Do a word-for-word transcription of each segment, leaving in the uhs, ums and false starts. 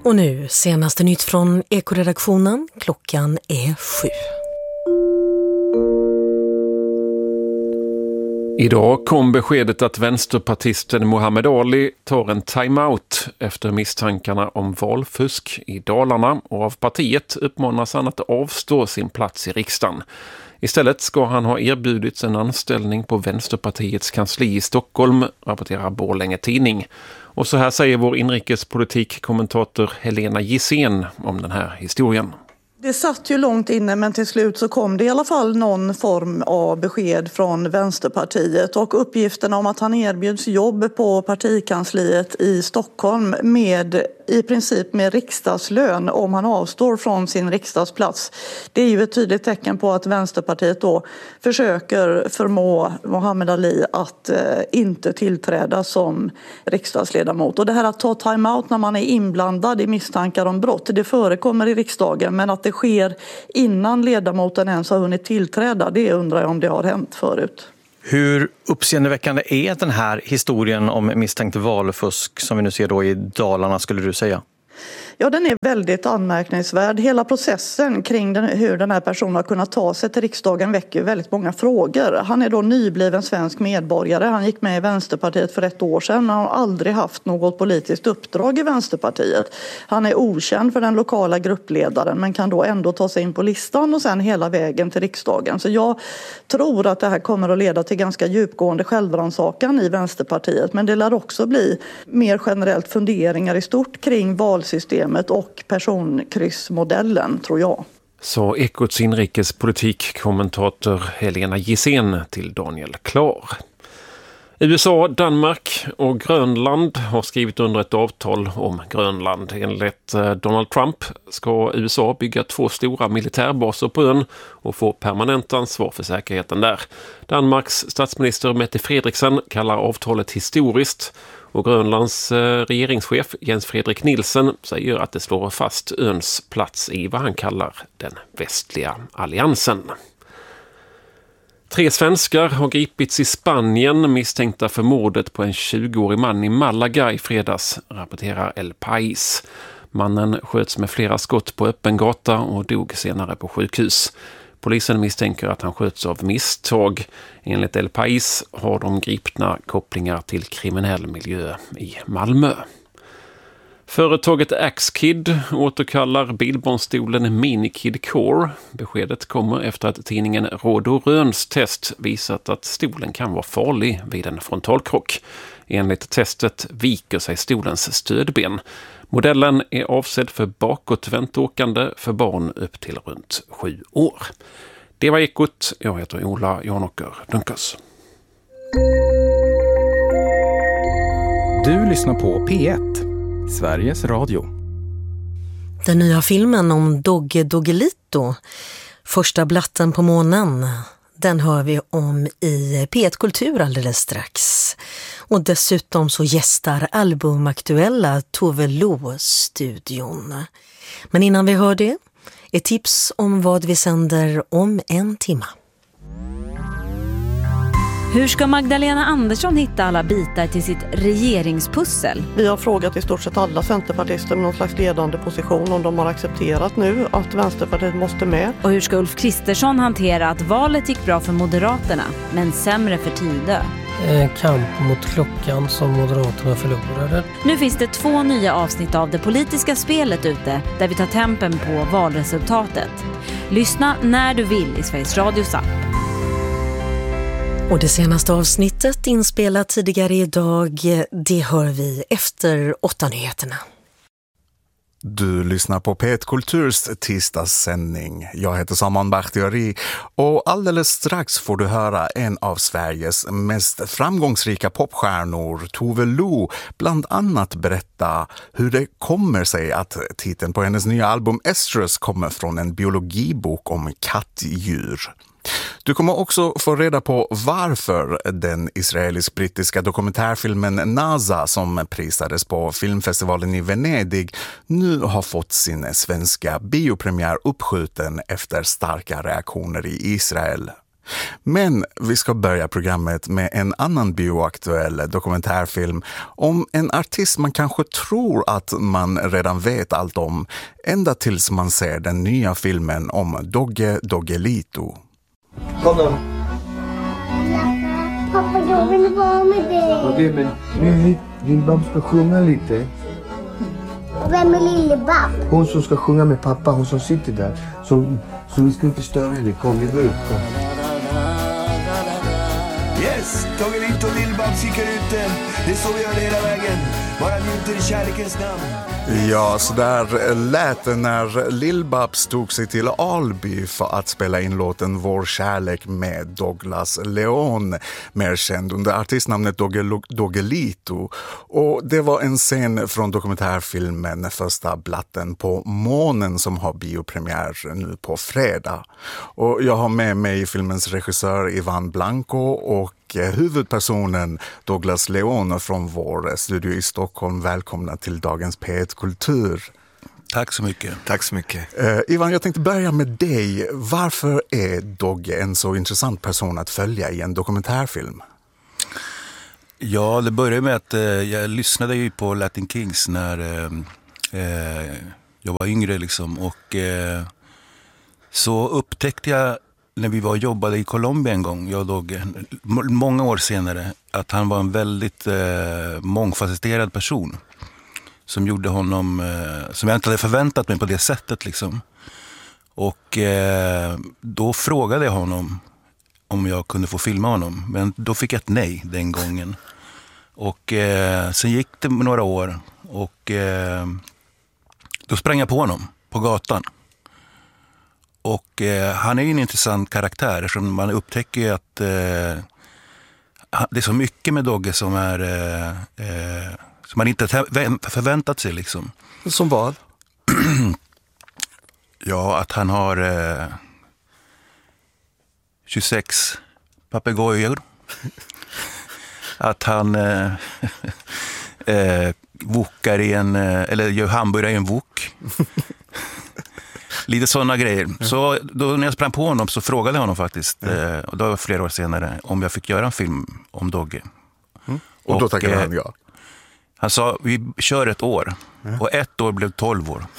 Och nu, senaste nytt från Ekoredaktionen. Klockan är sju. Idag kom beskedet att vänsterpartisten Muhammed Ali tar en timeout efter misstankarna om valfusk i Dalarna, och av partiet uppmanas han att avstå sin plats i riksdagen. Istället ska han ha erbjudits en anställning på Vänsterpartiets kansli i Stockholm, rapporterar Borlänge Tidning. Och så här säger vår inrikespolitikkommentator Helena Gissén om den här historien. Det satt ju långt inne, men till slut så kom det i alla fall någon form av besked från Vänsterpartiet, och uppgiften om att han erbjuds jobb på partikansliet i Stockholm med i princip med riksdagslön om han avstår från sin riksdagsplats. Det är ju ett tydligt tecken på att Vänsterpartiet då försöker förmå Muhammed Ali att eh, inte tillträda som riksdagsledamot. Och det här att ta timeout när man är inblandad i misstankar om brott, det förekommer i riksdagen, men att det sker innan ledamoten ens har hunnit tillträda, det undrar jag om det har hänt förut. Hur uppseendeväckande är den här historien om misstänkt valfusk som vi nu ser då i Dalarna, skulle du säga? Ja, den är väldigt anmärkningsvärd. Hela processen kring den, hur den här personen har kunnat ta sig till riksdagen väcker väldigt många frågor. Han är då nybliven svensk medborgare. Han gick med i Vänsterpartiet för ett år sedan, men har aldrig haft något politiskt uppdrag i Vänsterpartiet. Han är okänd för den lokala gruppledaren, men kan då ändå ta sig in på listan och sen hela vägen till riksdagen. Så jag tror att det här kommer att leda till ganska djupgående självrannsakan i Vänsterpartiet, men det lär också bli mer generellt funderingar i stort kring valsystemet och personkryssmodellen, tror jag. Så Ekots inrikespolitikkommentator Helena Gissén till Daniel Klar. U S A, Danmark och Grönland har skrivit under ett avtal om Grönland. Enligt Donald Trump ska U S A bygga två stora militärbaser på ön och få permanent ansvar för säkerheten där. Danmarks statsminister Mette Frederiksen kallar avtalet historiskt, och Grönlands regeringschef Jens Frederik Nielsen säger att det slår fast öns plats i vad han kallar den västliga alliansen. Tre svenskar har gripits i Spanien misstänkta för mordet på en tjugoårig man i Malaga i fredags, rapporterar El País. Mannen sköts med flera skott på öppen gata och dog senare på sjukhus. Polisen misstänker att han sköts av misstag. Enligt El País har de gripna kopplingar till kriminell miljö i Malmö. Företaget Axkid återkallar bilbarnstolen Minikid Core. Beskedet kommer efter att tidningen Råd och Röns test visat att stolen kan vara farlig vid en frontalkrock. Enligt testet viker sig stolens stödben. Modellen är avsedd för bakåtvänt åkande för barn upp till runt sju år. Det var Ekot. Jag heter Ola Janåker Dunkas. Du lyssnar på P ett, Sveriges Radio. Den nya filmen om Dogge Doggelito, första blatten på månen, den hör vi om i P ett Kultur alldeles strax. Och dessutom så gästar albumaktuella Tove Lo-studion. Men innan vi hör det, ett tips om vad vi sänder om en timme. Hur ska Magdalena Andersson hitta alla bitar till sitt regeringspussel? Vi har frågat i stort sett alla centerpartister med någon slags ledande position om de har accepterat nu att Vänsterpartiet måste med. Och hur ska Ulf Kristersson hantera att valet gick bra för Moderaterna, men sämre för Tidö? Eh, kamp mot klockan som Moderaterna förlorade. Nu finns det två nya avsnitt av Det politiska spelet ute, där vi tar tempen på valresultatet. Lyssna när du vill i Sveriges Radios app. Och det senaste avsnittet inspelat tidigare idag, det hör vi efter åtta nyheterna. Du lyssnar på P ett Kulturs tisdagssändning. Jag heter Saman Bakhtiari och alldeles strax får du höra en av Sveriges mest framgångsrika popstjärnor, Tove Lo, bland annat berätta hur det kommer sig att titeln på hennes nya album Estrus kommer från en biologibok om kattdjur. Du kommer också få reda på varför den israelisk-brittiska dokumentärfilmen NASA, som prisades på filmfestivalen i Venedig, nu har fått sin svenska biopremiär uppskjuten efter starka reaktioner i Israel. Men vi ska börja programmet med en annan bioaktuell dokumentärfilm om en artist man kanske tror att man redan vet allt om, ända tills man ser den nya filmen om Dogge Doggelito. Kom då. Pappa, jag vill vara med dig. Okej, men nu Lill-Babs ska sjunga lite. Vem är Lill-Babs? Hon som ska sjunga med pappa, hon som sitter där. Så, så vi ska inte störa henne. Kom, vi går ut. Kom. Yes, Doggelito och Lill-Babs gick ute. Det är så vi gör det hela vägen. Bara njuter i kärlekens namn. Ja, så där lät det när Lill-Babs tog sig till Alby för att spela in låten Vår kärlek med Douglas Leon, mer känd under artistnamnet Dogge, Doggelito. Och det var en scen från dokumentärfilmen Första blatten på månen som har biopremiär nu på fredag. Och jag har med mig filmens regissör Ivan Blanco och huvudpersonen Douglas Leon från vår studio i Stockholm. Välkomna till dagens P ett Kultur. Tack så mycket. Tack så mycket. Uh, Ivan, jag tänkte börja med dig. Varför är Dogge en så intressant person att följa i en dokumentärfilm? Ja, det började med att eh, jag lyssnade ju på Latin Kings när eh, eh, jag var yngre liksom. Och eh, så upptäckte jag när vi var och jobbade i Colombia en gång, jag och Dogge, många år senare, att han var en väldigt eh, mångfacetterad person. Som gjorde honom, eh, som jag inte hade förväntat mig på det sättet liksom. Och eh, då frågade jag honom om jag kunde få filma honom. Men då fick jag ett nej den gången. Och eh, sen gick det några år och eh, då sprang jag på honom på gatan. Och eh, han är ju en intressant karaktär eftersom man upptäcker ju att eh, det är så mycket med Dogge som är eh, eh, som man inte förväntat sig liksom. Som vad? Ja, att han har eh, tjugosex papegojor. Att han eh, eh, vokar i en, eller gör hamburgare i en vok. Lite sådana grejer. Mm. Så då när jag sprang på honom så frågade jag honom faktiskt, mm. eh, och då var flera år senare, om jag fick göra en film om Dogge. Mm. Och, och då tackade han ja. Han sa, vi kör ett år. Mm. Och ett år blev tolv år.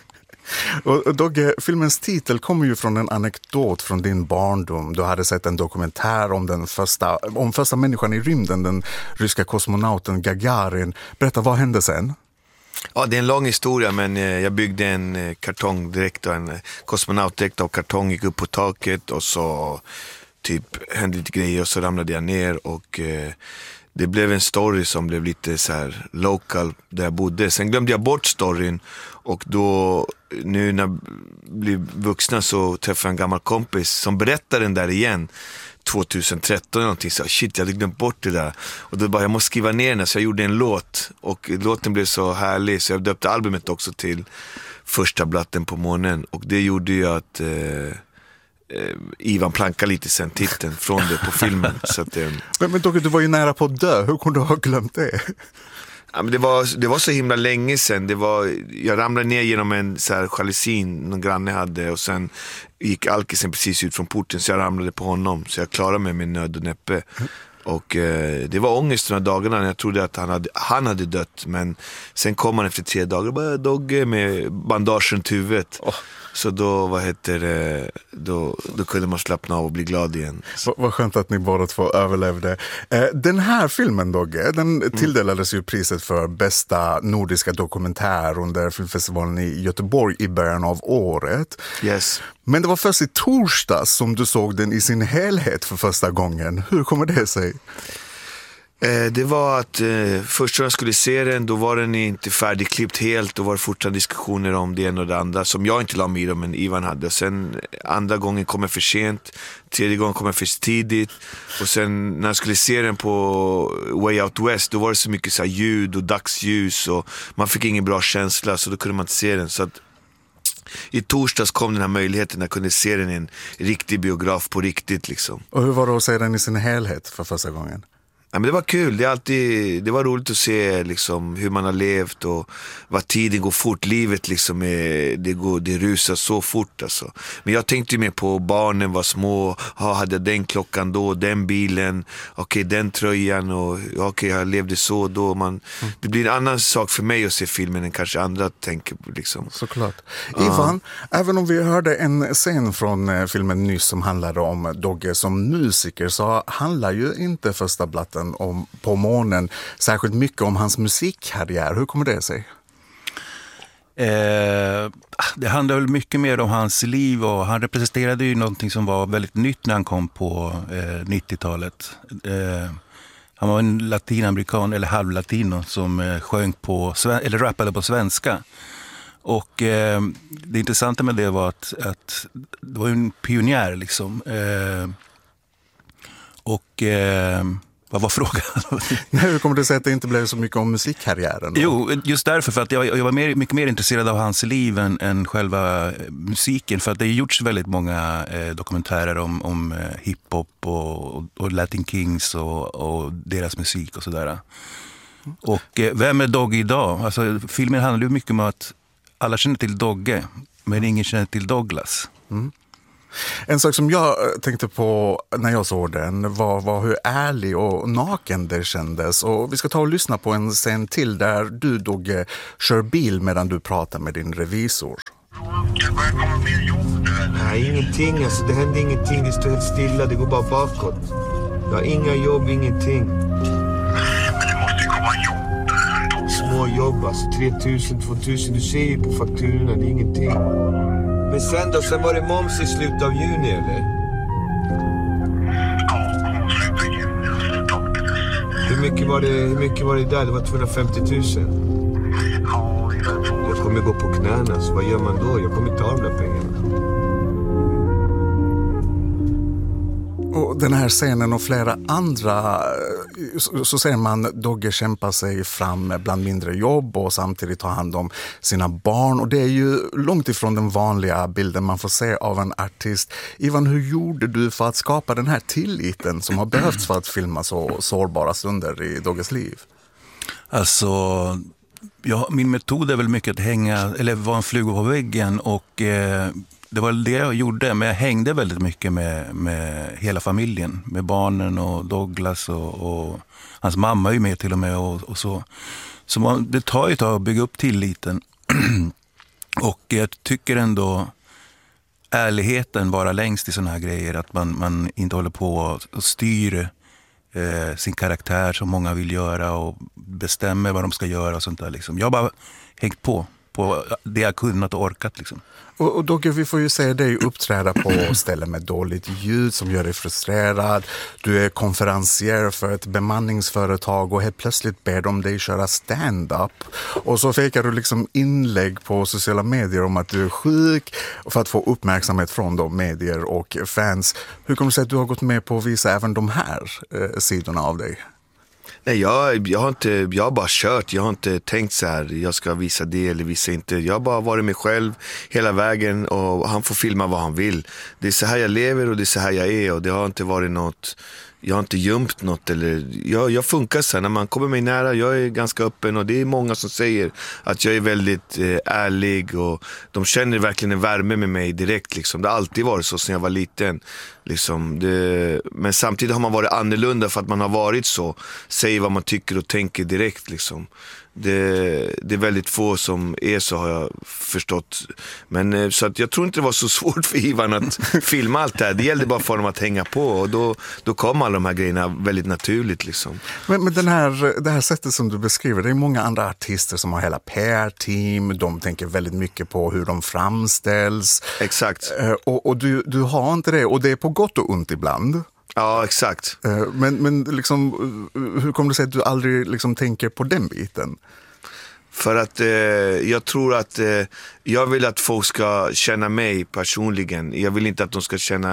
Och Dogge, filmens titel kommer ju från en anekdot från din barndom. Du hade sett en dokumentär om den första, om första människan i rymden, den ryska kosmonauten Gagarin. Berätta, vad hände sen? Ja, det är en lång historia, men jag byggde en kartongdräkt och en kosmonautdräkt av kartong, gick upp på taket och så typ hände lite grejer och så ramlade jag ner och eh, det blev en story som blev lite så här local där jag bodde. Sen glömde jag bort storyn och då nu när jag blev vuxna så träffade jag en gammal kompis som berättade den där igen tjugohundratretton eller någonting, så shit, jag hade glömt bort det där. Och då bara, jag måste skriva ner den, så jag gjorde en låt. Och låten blev så härlig, så jag döpte albumet också till Första blatten på månen. Och det gjorde ju att eh, eh, Ivan plankade lite sen titeln från det på filmen. Så att, eh, men men Dogge, du var ju nära på att dö, hur kunde du ha glömt det? Ja, men det, var, det var så himla länge sedan. Det var, jag ramlade ner genom en så här jalusin någon granne hade och sen gick alkisen precis ut från porten så jag ramlade på honom. Så jag klarade mig med nöd och näppe. Mm. Och eh, det var ångest de här dagarna när jag trodde att han hade, han hade dött. Men sen kom han efter tre dagar och bara Dogge med bandagen till huvudet. Oh. Så då, vad heter det, då, då kunde man slappna av och bli glad igen. Vad va skönt att ni båda två överlevde. Eh, den här filmen, Dogge, den mm. tilldelades ju priset för bästa nordiska dokumentär under filmfestivalen i Göteborg i början av året. Yes. Men det var först i torsdags som du såg den i sin helhet för första gången. Hur kommer det sig? Det var att eh, först när jag skulle se den, då var den inte färdigklippt helt. Då var det fortfarande diskussioner om det ena och det andra som jag inte la mig i, men Ivan hade. Och sen andra gången kom jag för sent, tredje gången kom jag för tidigt. Och sen när jag skulle se den på Way Out West, då var det så mycket så här ljud och dagsljus och man fick ingen bra känsla, så då kunde man inte se den. Så att i torsdags kom den här möjligheten när jag kunde se den i en riktig biograf på riktigt liksom. Och hur var det att se den i sin helhet för första gången? Ja, men det var kul, det, är alltid, det var roligt att se liksom, hur man har levt och vad tiden går fort, livet liksom är, det, går, det rusar så fort alltså. Men jag tänkte ju mer på barnen var små, ha, hade den klockan då, den bilen, okej okay, den tröjan och okej okay, jag levde så då. Man, mm. Det blir en annan sak för mig att se filmen än kanske andra tänker på liksom. Såklart. Ja. Ivan, även om vi hörde en scen från filmen nyss som handlade om Dogge som musiker, så handlar ju inte första blatten om, på månen särskilt mycket om hans musikkarriär. Hur kommer det sig? Eh, det handlar väl mycket mer om hans liv, och han representerade ju någonting som var väldigt nytt när han kom på eh, nittiotalet. Eh, han var en latinamerikan eller halvlatino som eh, sjöng på eller rappade på svenska. Och eh, det intressanta med det var att, att det var en pionjär liksom. Eh, och eh, vad var frågan? Hur kommer det sig att det inte blev så mycket om musikkarriären då? Jo, just därför, för att jag, jag var mer, mycket mer intresserad av hans liv än, än själva musiken. För att det har gjorts väldigt många eh, dokumentärer om, om eh, hiphop och, och, och Latin Kings och, och deras musik och sådär. Och eh, vem är Dogge idag? Alltså, filmen handlar ju mycket om att alla känner till Dogge, men ingen känner till Douglas. Mm. En sak som jag tänkte på när jag såg den var, var hur ärlig och naken det kändes. Och vi ska ta och lyssna på en scen till där du, Dogge, kör bil medan du pratar med din revisor. Det börjar komma mer jobb nu. Nej, ingenting. Alltså, det händer ingenting. Det står helt stilla. Det går bara bakåt. Jag har inga jobb, ingenting. Men det måste ju komma jobb. Små jobb, alltså tre tusen, två tusen. Du ser ju på fakturorna, det är ingenting. Men sen då, sen var det moms i slutet av juni, eller? Ja, slutet av juni, slutet av juni. Hur mycket var det, hur mycket var det där? Det var tvåhundrafemtio tusen. Ja, jag tror. Jag kommer gå på knäna, så vad gör man då? Jag kommer inte av de pengarna. Och den här scenen och flera andra, så ser man Dogge kämpa sig fram bland mindre jobb och samtidigt ta hand om sina barn. Och det är ju långt ifrån den vanliga bilden man får se av en artist. Ivan, hur gjorde du för att skapa den här tilliten som har behövts för att filma så sårbara stunder i Dogges liv? Alltså, ja, min metod är väl mycket att hänga, eller vara en fluga på väggen, och eh, det var det jag gjorde, men jag hängde väldigt mycket med, med hela familjen, med barnen och Douglas och, och hans mamma är ju med till och med och, och så. Så man, det tar ju ett tag att bygga upp tilliten. Och jag tycker ändå ärligheten bara längst i såna här grejer, att man, man inte håller på och styr eh, sin karaktär som många vill göra och bestämmer vad de ska göra och sånt där liksom. Jag har bara hängt på på det jag kunnat och orkat liksom. Och, och Dogge, vi får ju se dig uppträda på ställen med dåligt ljud som gör dig frustrerad. Du är konferencier för ett bemanningsföretag och helt plötsligt ber de dig köra stand-up. Och så fikar du liksom inlägg på sociala medier om att du är sjuk för att få uppmärksamhet från de medier och fans. Hur kommer det sig att du har gått med på att visa även de här eh, sidorna av dig? Nej, jag, jag, har inte, jag har bara kört. Jag har inte tänkt så här, jag ska visa det eller visa inte. Jag har bara varit mig själv hela vägen och han får filma vad han vill. Det är så här jag lever och det är så här jag är, och det har inte varit något, jag har inte gömt något. Eller, jag, jag funkar så här, när man kommer mig nära, jag är ganska öppen och det är många som säger att jag är väldigt eh, ärlig och de känner verkligen en värme med mig direkt. Liksom. Det har alltid varit så sedan jag var liten. Liksom, det, men samtidigt har man varit annorlunda för att man har varit så. Säger vad man tycker och tänker direkt. Liksom. Det, det är väldigt få som är så, har jag förstått. Men så att jag tror inte det var så svårt för Ivan att filma allt det här. Det gällde bara för dem att hänga på, och då, då kom alla de här grejerna väldigt naturligt liksom. Men, men den här, det här sättet som du beskriver, det är många andra artister som har hela P R-team, de tänker väldigt mycket på hur de framställs. Exakt. Och, och du, du har inte det, och det är på gott och ont ibland. Ja, exakt. Men, men liksom, hur kommer det sig att du aldrig liksom tänker på den biten? För att eh, jag tror att eh, jag vill att folk ska känna mig personligen. Jag vill inte att de ska känna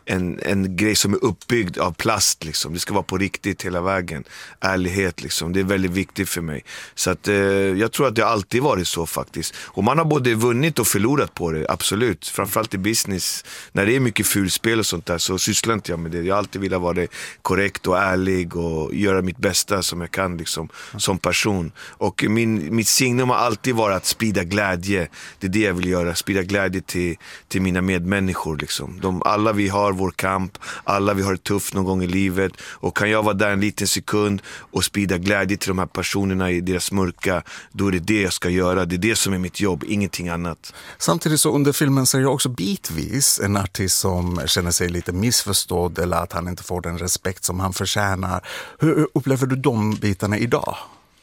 en, en grej som är uppbyggd av plast liksom. Det ska vara på riktigt hela vägen. Ärlighet liksom, det är väldigt viktigt för mig. Så att eh, jag tror att det alltid varit så faktiskt. Och man har både vunnit och förlorat på det, absolut. Framförallt i business, när det är mycket fulspel och sånt där, så sysslar inte jag med det. Jag har alltid velat vara korrekt och ärlig och göra mitt bästa som jag kan liksom, som person. Och min, mitt signum har alltid varit att sprida glädje. Det är det jag vill göra, sprida glädje till, till mina medmänniskor liksom. De, alla vi har vår kamp, alla vi har det tufft någon gång i livet, och kan jag vara där en liten sekund och sprida glädje till de här personerna i deras mörka, då är det det jag ska göra. Det är det som är mitt jobb, ingenting annat. Samtidigt så under filmen ser jag också bitvis en artist som känner sig lite missförstådd eller att han inte får den respekt som han förtjänar. Hur upplever du de bitarna idag?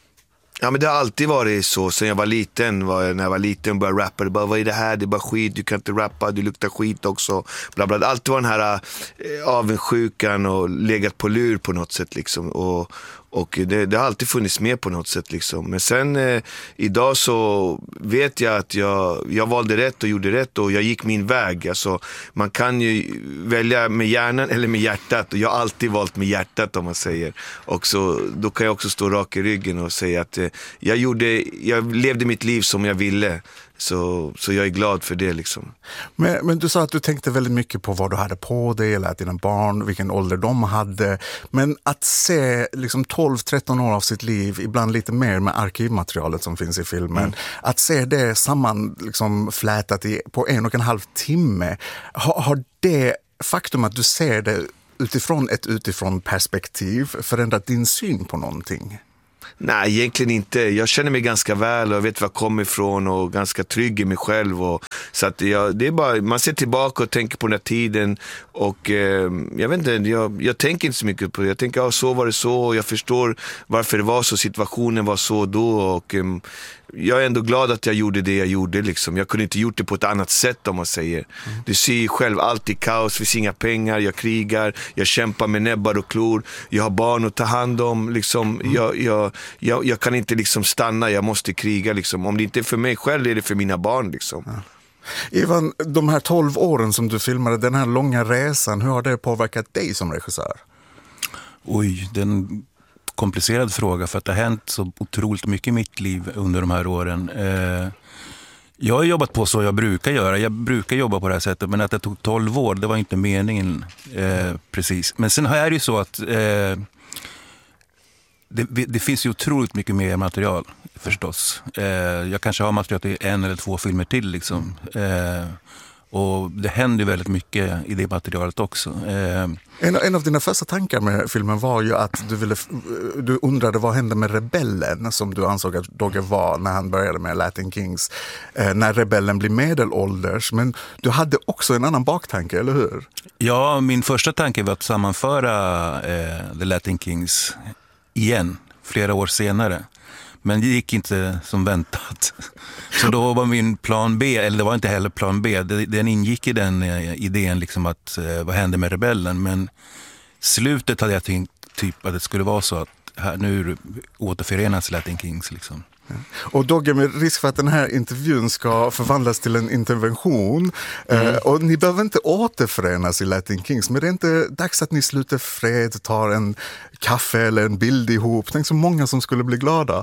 Ja, men det har alltid varit så sen jag var liten. Var, när jag var liten började rappa. Det bara, vad är det här? Det är bara skit. Du kan inte rappa. Du luktar skit också. Bla bla. Alltid var den här äh, avundsjukan och legat på lur på något sätt liksom. Och, och det, det har alltid funnits med på något sätt liksom. Men sen eh, idag så vet jag att jag, jag valde rätt och gjorde rätt och jag gick min väg. Alltså, man kan ju välja med hjärnan eller med hjärtat, och jag har alltid valt med hjärtat om man säger. Och så, då kan jag också stå rak i ryggen och säga att eh, jag, gjorde, jag levde mitt liv som jag ville. Så, så jag är glad för det liksom. Men, men du sa att du tänkte väldigt mycket på vad du hade på dig eller att dina barn, vilken ålder de hade. Men att se liksom tolv tretton år av sitt liv, ibland lite mer med arkivmaterialet som finns i filmen. Mm. Att se det samman liksom flätat i, på en och en halv timme. Har, har det faktum att du ser det utifrån ett utifrån perspektiv förändrat din syn på någonting? Nej, egentligen inte. Jag känner mig ganska väl och jag vet var jag kommer ifrån och ganska trygg i mig själv. Och, så att jag, det är bara, man ser tillbaka och tänker på den här tiden och eh, jag vet inte, jag, jag tänker inte så mycket på det. Jag tänker, ja, så var det så och jag förstår varför det var så, situationen var så då och eh, jag är ändå glad att jag gjorde det jag gjorde liksom. Jag kunde inte gjort det på ett annat sätt om man säger. Mm. Du ser ju själv, allt i kaos, finns inga pengar, jag krigar, jag kämpar med näbbar och klor, jag har barn att ta hand om liksom. Mm. jag, jag, jag, jag kan inte liksom stanna, jag måste kriga liksom. Om det inte är för mig själv är det för mina barn liksom. Ja. Ivan, de här tolv åren som du filmade, den här långa resan, hur har det påverkat dig som regissör? Oj, den komplicerad fråga för att det har hänt så otroligt mycket i mitt liv under de här åren. Eh, jag har jobbat på så jag brukar göra. Jag brukar jobba på det här sättet, men att det tog tolv år, det var inte meningen eh, precis. Men sen är det ju så att eh, det, det finns ju otroligt mycket mer material förstås. Eh, jag kanske har material till en eller två filmer till liksom. Eh, och det händer väldigt mycket i det materialet också. Eh, En, en av dina första tankar med filmen var ju att du, ville, du undrade vad hände med Rebellen som du ansåg att Dogge var när han började med Latin Kings. Eh, när Rebellen blir medelålders. Men du hade också en annan baktanke, eller hur? Ja, min första tanke var att sammanföra eh, The Latin Kings igen, flera år senare. Men det gick inte som väntat. Så då var min plan B, eller det var inte heller plan B, den ingick i den idén liksom att vad hände med Rebellen. Men slutet hade jag tänkt typ att det skulle vara så att här, nu återförenas Latin Kings liksom. Och Dogge, med risk för att den här intervjun ska förvandlas till en intervention mm. eh, och ni behöver inte återförenas i Latin Kings, men det är inte dags att ni sluter fred, tar en kaffe eller en bild ihop. Tänk så många som skulle bli glada.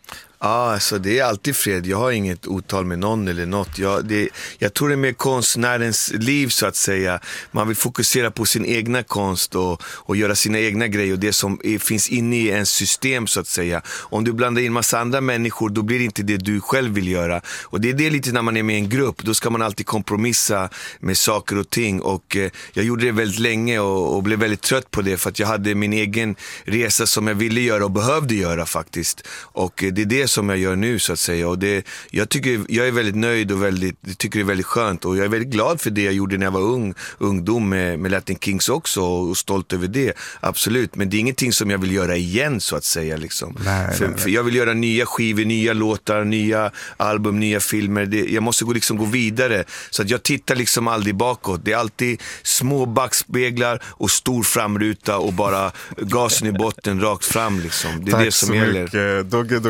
Ja, alltså det är alltid fred. Jag har inget otal med någon eller något. Jag, det, jag tror det är mer konstnärens liv så att säga. Man vill fokusera på sin egna konst och, och göra sina egna grejer och det som är, finns inne i en system så att säga. Om du blandar in massa andra människor, då blir det inte det du själv vill göra. Och det är det lite när man är med i en grupp. Då ska man alltid kompromissa med saker och ting. Och eh, jag gjorde det väldigt länge och, och blev väldigt trött på det för att jag hade min egen resa som jag ville göra och behövde göra faktiskt. Och eh, det är det som jag gör nu så att säga och det, jag tycker jag är väldigt nöjd och väldigt, tycker det är väldigt skönt och jag är väldigt glad för det jag gjorde när jag var ung, ungdom med, med Latin Kings också och, och stolt över det, absolut, men det är ingenting som jag vill göra igen så att säga liksom. Nej, för, nej, nej. För jag vill göra nya skivor, nya låtar, nya album, nya filmer, det, jag måste gå, liksom, gå vidare så att jag tittar liksom aldrig bakåt, det är alltid små backspeglar och stor framruta och bara gasen i botten rakt fram liksom, det är Tack det som så gäller. Mycket. Dogge Doggelito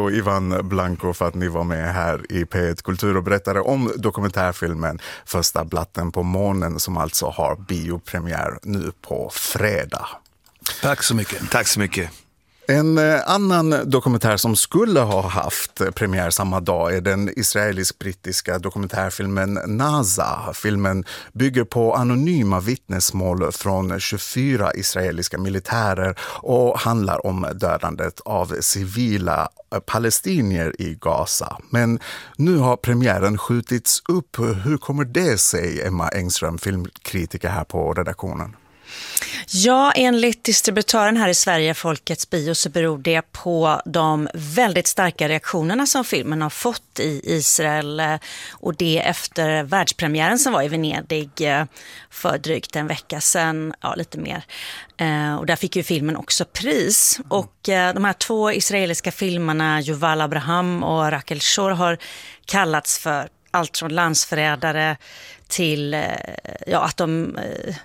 och Ivan Blanco för att ni var med här i P ett Kultur och berättade om dokumentärfilmen Första blatten på månen som alltså har biopremiär nu på fredag. Tack så mycket. Tack så mycket. En annan dokumentär som skulle ha haft premiär samma dag är den israelisk-brittiska dokumentärfilmen Naza. Filmen bygger på anonyma vittnesmål från tjugofyra israeliska militärer och handlar om dödandet av civila palestinier i Gaza. Men nu har premiären skjutits upp. Hur kommer det sig, Emma Engström, filmkritiker här på redaktionen? Ja, enligt distributören här i Sverige, Folkets Bio, så beror det på de väldigt starka reaktionerna som filmen har fått i Israel, och det efter världspremiären som var i Venedig för drygt en vecka sedan, ja lite mer. Och där fick ju filmen också pris. Och de här två israeliska filmerna, Yuval Abraham och Rachel Shor, har kallats för allt från landsförrädare till ja, att de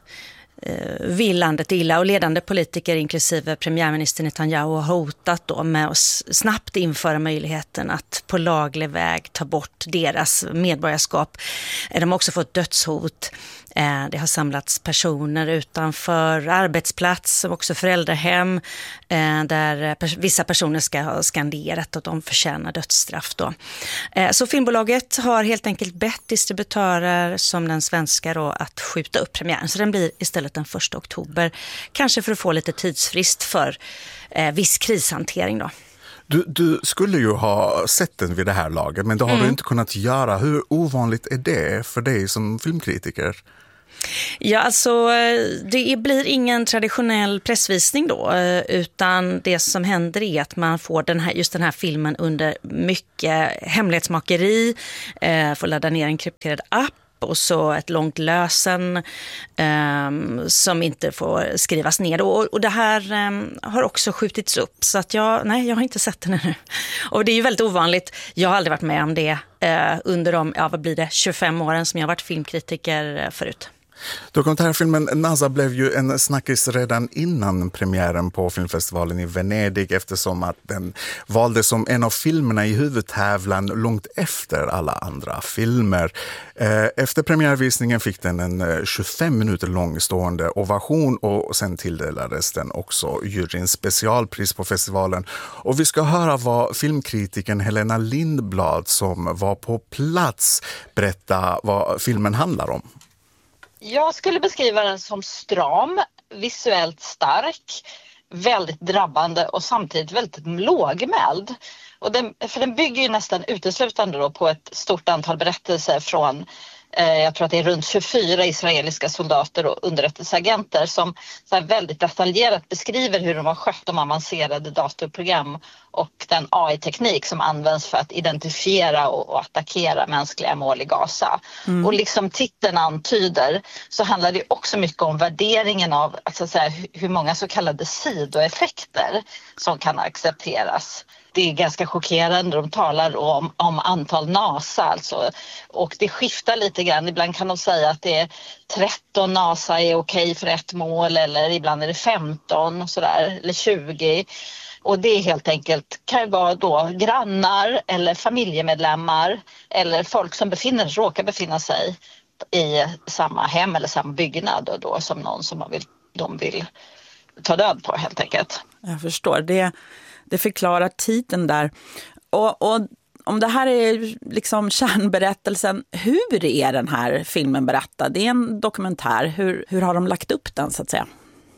vill landet illa, och ledande politiker inklusive premiärminister Netanyahu har hotat då med att snabbt införa möjligheten att på laglig väg ta bort deras medborgarskap. De har också fått dödshot. Det har samlats personer utanför arbetsplats och också föräldrahem där vissa personer ska ha skanderat att de förtjänar dödsstraff då. Så filmbolaget har helt enkelt bett distributörer som den svenska då att skjuta upp premiären. Så den blir istället den första oktober. Kanske för att få lite tidsfrist för viss krishantering då. Du, du skulle ju ha sett den vid det här laget, men det har mm. du inte kunnat göra. Hur ovanligt är det för dig som filmkritiker? Ja, alltså det blir ingen traditionell pressvisning då, utan det som händer är att man får den här, just den här filmen under mycket hemlighetsmakeri, får ladda ner en krypterad app och så ett långt lösen um, som inte får skrivas ner. Och, och det här um, har också skjutits upp. Så att jag, nej, jag har inte sett den ännu. Och det är ju väldigt ovanligt. Jag har aldrig varit med om det uh, under de, ja, vad blir det, tjugofem åren som jag har varit filmkritiker förut. Dokumentärfilmen Naza blev ju en snackis redan innan premiären på filmfestivalen i Venedig, eftersom att den valdes som en av filmerna i huvudtävlan långt efter alla andra filmer. Efter premiärvisningen fick den en tjugofem minuter lång stående ovation och sen tilldelades den också juryns specialpris på festivalen. Och vi ska höra vad filmkritiken Helena Lindblad som var på plats berätta vad filmen handlar om. Jag skulle beskriva den som stram, visuellt stark, väldigt drabbande och samtidigt väldigt lågmäld. Och den, för den bygger ju nästan uteslutande då på ett stort antal berättelser från, eh, jag tror att det är runt tjugofyra israeliska soldater och underrättelseagenter som så här väldigt detaljerat beskriver hur de har skött de avancerade datorprogram och den A I-teknik som används för att identifiera och, och attackera mänskliga mål i Gaza. Mm. Och liksom titeln antyder så handlar det också mycket om värderingen av alltså så här, hur många så kallade sidoeffekter som kan accepteras. Det är ganska chockerande. De talar om, om antal NASA alltså. Och det skiftar lite grann. Ibland kan de säga att det är tretton NASA är okej för ett mål, eller ibland är det femton och sådär, eller tjugo. Och det är helt enkelt, kan ju vara då grannar eller familjemedlemmar eller folk som befinner, råkar befinna sig i samma hem eller samma byggnad och då som någon som man vill, de vill ta död på helt enkelt. Jag förstår, det, det förklarar titeln där. Och, och om det här är liksom kärnberättelsen, hur är den här filmen berättad? Det är en dokumentär, hur, hur har de lagt upp den så att säga?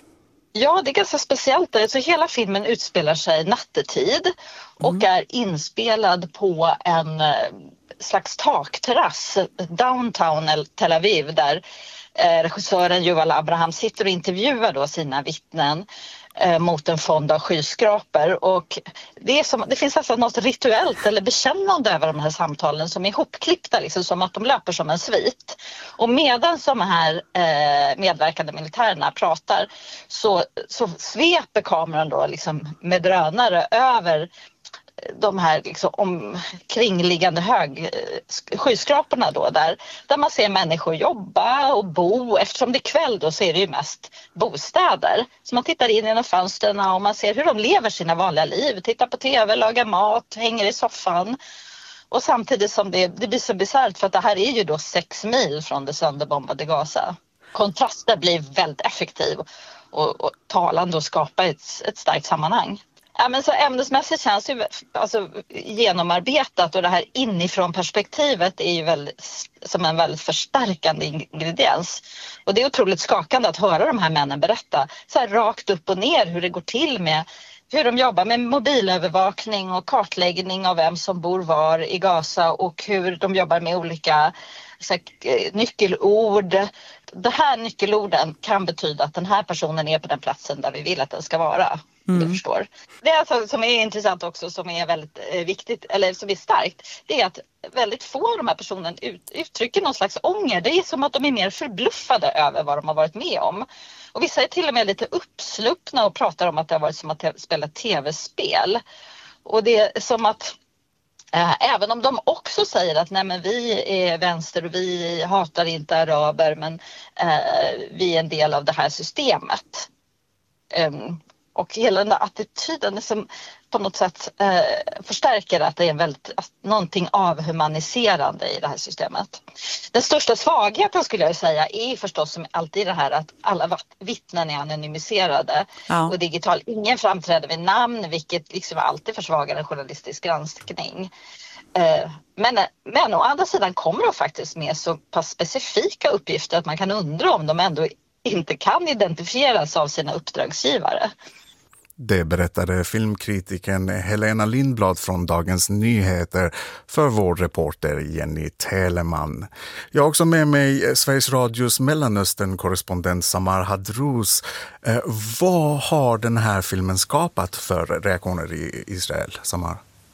Ja, det är ganska speciellt. Alltså, hela filmen utspelar sig nattetid och mm. är inspelad på en slags takterrass downtown Tel Aviv där eh, regissören Yuval Abraham sitter och intervjuar då sina vittnen eh, mot en fond av skyskrapor. Och det, är som, det finns alltså något rituellt eller bekännande över de här samtalen som är ihopklippta, liksom, som att de löper som en svit. Och medan de här eh, medverkande militärerna pratar så, så sveper kameran då liksom med drönare över de här liksom omkringliggande hög skyskraporna då där, där man ser människor jobba och bo. Eftersom det är kväll då så är det ju mest bostäder. Så man tittar in genom fönstren och man ser hur de lever sina vanliga liv. Tittar på tv, lagar mat, hänger i soffan. Och samtidigt som det, det blir så bisarrt för att det här är ju då sex mil från det sönderbombade Gaza. Kontrasten blir väldigt effektiv och, och talande och skapar ett, ett starkt sammanhang. Ja, men så ämnesmässigt känns det ju alltså, genomarbetat och det här inifrån perspektivet är ju väldigt, som en väldigt förstärkande ingrediens. Och det är otroligt skakande att höra de här männen berätta så här rakt upp och ner hur det går till med hur de jobbar med mobilövervakning och kartläggning av vem som bor var i Gaza och hur de jobbar med olika så här, nyckelord. Det här nyckelorden kan betyda att den här personen är på den platsen där vi vill att den ska vara. Mm. Du förstår. Det alltså, som är intressant också, som är väldigt eh, viktigt, eller som är starkt, det är att väldigt få av de här personerna ut, uttrycker någon slags ånger. Det är som att de är mer förbluffade över vad de har varit med om. Och vissa är till och med lite uppsluppna och pratar om att det har varit som att spela tv-spel. Och det är som att Äh, även om de också säger att nej, men vi är vänster och vi hatar inte araber men äh, vi är en del av det här systemet. Um, och hela den där attityden som på något sätt äh, förstärker att det är väldigt, att någonting avhumaniserande i det här systemet. Den största svagheten skulle jag säga är förstås som alltid det här att alla vittnen är anonymiserade ja. Och digital. Ingen framträder vid namn vilket liksom alltid försvagar en journalistisk granskning. Äh, men, men å andra sidan kommer de faktiskt med så pass specifika uppgifter att man kan undra om de ändå inte kan identifieras av sina uppdragsgivare. Det berättade filmkritiken Helena Lindblad från Dagens Nyheter för vår reporter Jenny Telemann. Jag har också med mig Sveriges Radios Mellanöstern-korrespondent Samar Hadrouz. Eh, vad har den här filmen skapat för reaktioner i Israel, Samar?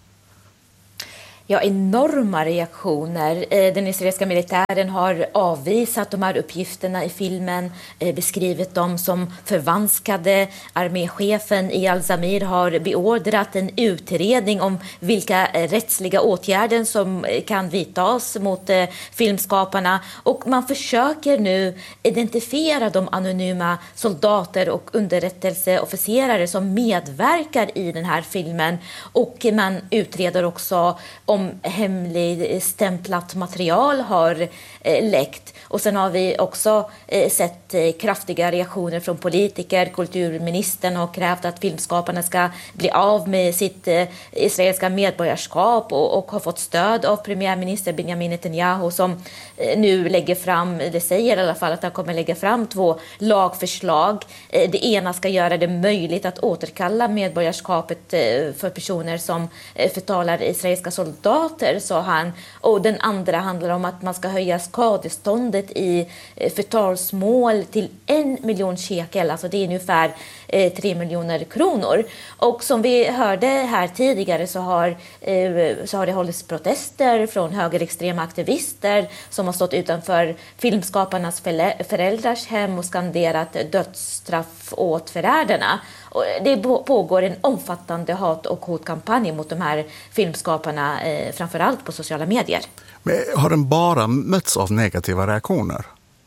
Ja, enorma reaktioner. Den israeliska militären har avvisat de här uppgifterna i filmen, beskrivit dem som förvanskade. Arméchefen Eyal Zamir har beordrat en utredning om vilka rättsliga åtgärder som kan vidtas mot filmskaparna. Och man försöker nu identifiera de anonyma soldater och underrättelseofficerare som medverkar i den här filmen. Och man utreder också om om hemlig stämplat material har eh, läckt. Och sen har vi också eh, sett eh, kraftiga reaktioner från politiker. Kulturministern har krävt att filmskaparna ska bli av med sitt eh, israeliska medborgarskap och, och har fått stöd av premiärminister Benjamin Netanyahu som eh, nu lägger fram, det säger i alla fall att han kommer lägga fram två lagförslag. Eh, det ena ska göra det möjligt att återkalla medborgarskapet eh, för personer som eh, förtalar israeliska soldater, sa han. Och den andra handlar om att man ska höja skadeståndet i förtalsmål till en miljon shekel, alltså det är ungefär eh, tre miljoner kronor. Och som vi hörde här tidigare så har, eh, så har det hållits protester från högerextrema aktivister som har stått utanför filmskaparnas föräldrars hem och skanderat dödsstraff åt förrädarna. Och det pågår en omfattande hat- och hotkampanj mot de här filmskaparna, eh, framförallt på sociala medier. Men har den bara mötts av negativa reaktioner?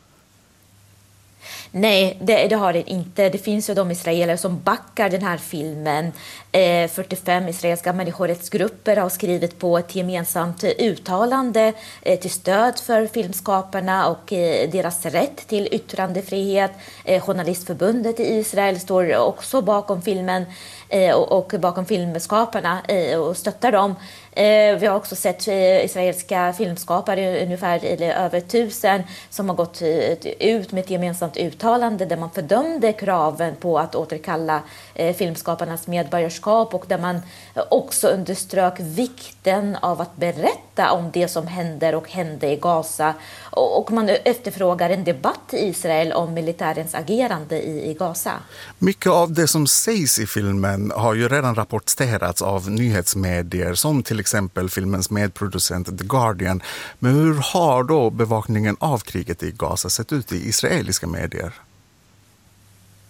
Nej, det, det har det inte. Det finns ju de israeler som backar den här filmen. Eh, fyrtiofem israeliska människorättsgrupper har skrivit på ett gemensamt uttalande eh, till stöd för filmskaparna och eh, deras rätt till yttrandefrihet. Eh, Journalistförbundet i Israel står också bakom filmen eh, och, och bakom filmskaparna eh, och stöttar dem. Eh, vi har också sett eh, israeliska filmskapare, ungefär eller över tusen, som har gått eh, ut med ett gemensamt uttalande där man fördömde kraven på att återkalla eh, filmskaparnas medborgarskap och där man också underströk vikten av att berätta om det som händer och hände i Gaza. Och, och man efterfrågar en debatt i Israel om militärens agerande i, i Gaza. Mycket av det som sägs i filmen har ju redan rapporterats av nyhetsmedier som till exempel filmens medproducent The Guardian. Men hur har då bevakningen av kriget i Gaza sett ut i israeliska medier?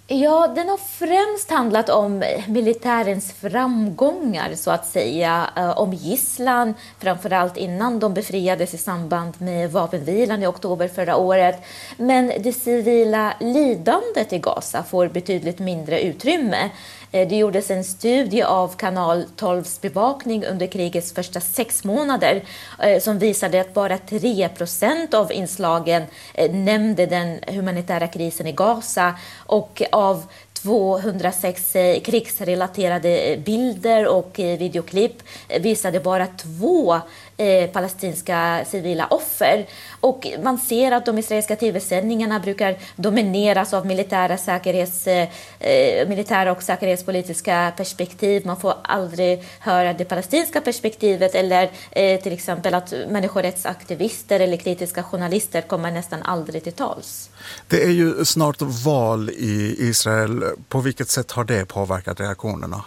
Ja, den har främst handlat om militärens framgångar så att säga, om gisslan, framförallt innan de befriades i samband med vapenvilan i oktober förra året. Men det civila lidandet i Gaza får betydligt mindre utrymme. Det gjordes en studie av kanal tolvs bevakning under krigets första sex månader som visade att bara tre procent av inslagen nämnde den humanitära krisen i Gaza, och av tvåhundrasex krigsrelaterade bilder och videoklipp visade bara två eh, palestinska civila offer. Och man ser att de israeliska tv-sändningarna brukar domineras av militära, säkerhets, eh, militära och säkerhetspolitiska perspektiv. Man får aldrig höra det palestinska perspektivet, eller eh, till exempel att människorättsaktivister eller kritiska journalister kommer nästan aldrig till tals. Det är ju snart val i Israel. På vilket sätt har det påverkat reaktionerna?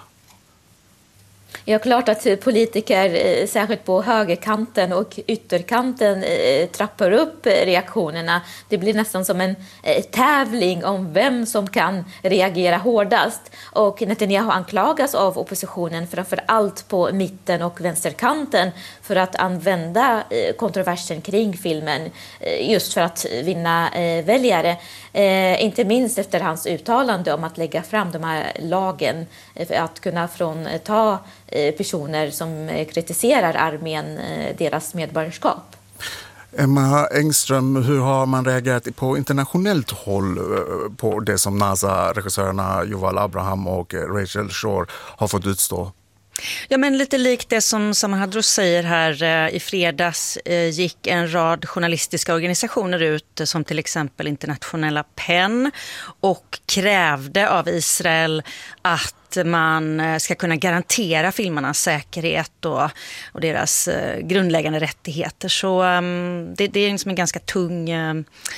Ja, klart att politiker, särskilt på högerkanten och ytterkanten, trappar upp reaktionerna. Det blir nästan som en tävling om vem som kan reagera hårdast. Och Netanyahu anklagas av oppositionen, framför allt på mitten och vänsterkanten, för att använda kontroversen kring filmen just för att vinna väljare. Eh, inte minst efter hans uttalande om att lägga fram de här lagen för att kunna frånta eh, personer som kritiserar armén eh, deras medborgarskap. Emma Engström, hur har man reagerat på internationellt håll på det som NASA-regissörerna Yuval Abraham och Rachel Shore har fått utstå? Ja, men lite likt det som Saman Hadros säger här, i fredags gick en rad journalistiska organisationer ut, som till exempel Internationella PEN, och krävde av Israel att man ska kunna garantera filmernas säkerhet och, och deras grundläggande rättigheter. Så um, det, det är liksom en ganska tung, uh,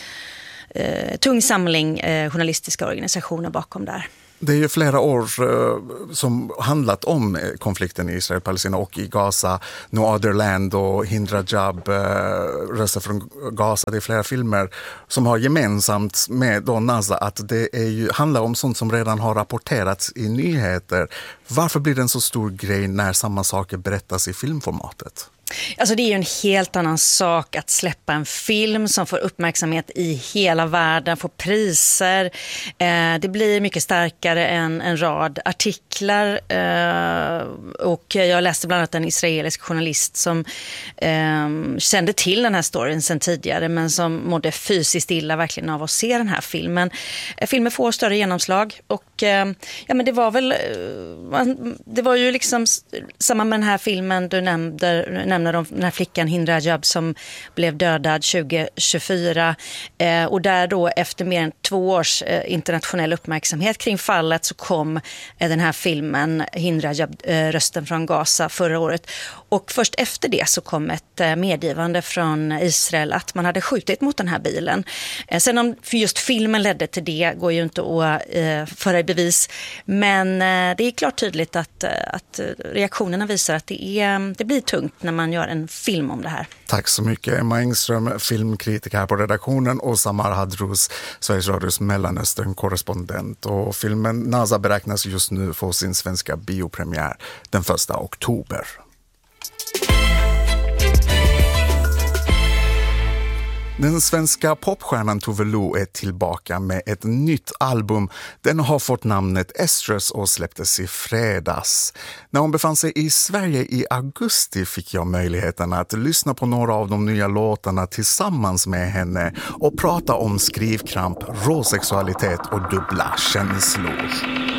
tung samling uh, journalistiska organisationer bakom där. Det är ju flera år eh, som handlat om konflikten i Israel-Palestina och i Gaza. No Other Land och Hindra Jab, eh, Röster från Gaza. Det är flera filmer som har gemensamt med då NASA att det är ju, handlar om sånt som redan har rapporterats i nyheter. Varför blir det en så stor grej när samma saker berättas i filmformatet? Alltså det är ju en helt annan sak att släppa en film som får uppmärksamhet i hela världen, får priser. Eh, det blir mycket starkare än en rad artiklar. Eh, och jag läste bland annat en israelisk journalist som eh, kände till den här storyn sedan tidigare, men som mådde fysiskt illa verkligen av att se den här filmen. Eh, filmen får större genomslag och eh, ja, men det var väl eh, det var ju liksom samma med den här filmen du nämnde, nämner om den här flickan Hindra Jab som blev dödad tjugo tjugofyra, eh, och där då efter mer än två års eh, internationell uppmärksamhet kring fallet så kom eh, den här filmen Hindra Jab, eh, Rösten från Gaza förra året, och först efter det så kom ett eh, medgivande från Israel att man hade skjutit mot den här bilen. Eh, sen om just filmen ledde till det går ju inte att eh, föra i bevis, men eh, det är klart tydligt att, att reaktionerna visar att det, är, det blir tungt när man gör en film om det här. Tack så mycket Emma Engström, filmkritiker här på redaktionen, och Samar Hadros, Sveriges Radios Mellanöstern-korrespondent. Och filmen NASA beräknas just nu få sin svenska biopremiär den första oktober. Den svenska popstjärnan Tove Lo är tillbaka med ett nytt album. Den har fått namnet Estrus och släpptes i fredags. När hon befann sig i Sverige i augusti fick jag möjligheten att lyssna på några av de nya låtarna tillsammans med henne och prata om skrivkramp, råsexualitet och dubbla känslor.